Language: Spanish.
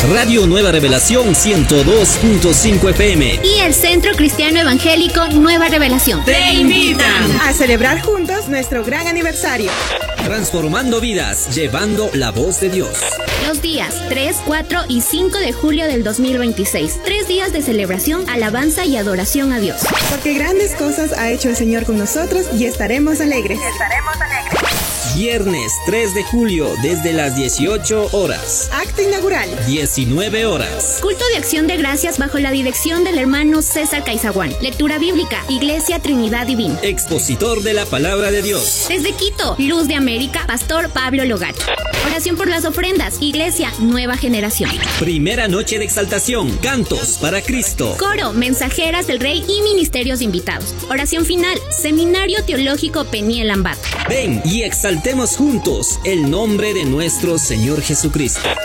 Radio Nueva Revelación 102.5 FM y el Centro Cristiano Evangélico Nueva Revelación te invitan a celebrar juntos nuestro gran aniversario. Transformando vidas, llevando la voz de Dios. Los días 3, 4 y 5 de julio del 2026. 3 días de celebración, alabanza y adoración a Dios. Porque grandes cosas ha hecho el Señor con nosotros y estaremos alegres. Viernes 3 de julio desde las 18 horas. Acto inaugural. 19 horas. Culto de acción de gracias bajo la dirección del hermano César Caizaguán. Lectura bíblica, Iglesia Trinidad Divina. Expositor de la palabra de Dios. Desde Quito, Luz de América, Pastor Pablo Logacho. Oración por las ofrendas, Iglesia Nueva Generación. Primera noche de exaltación, cantos para Cristo. Coro, mensajeras del Rey y ministerios invitados. Oración final, Seminario Teológico Peniel Ambato. Ven y exaltemos juntos el nombre de nuestro Señor Jesucristo.